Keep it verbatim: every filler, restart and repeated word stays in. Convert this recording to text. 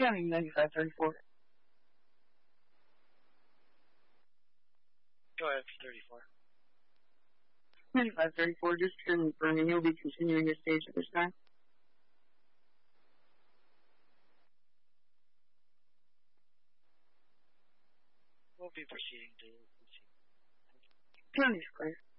County ninety-five thirty-four. Go ahead for thirty-four. ninety-five thirty-four, just confirming you'll be continuing your stage at this time. We'll be proceeding to... County's clear.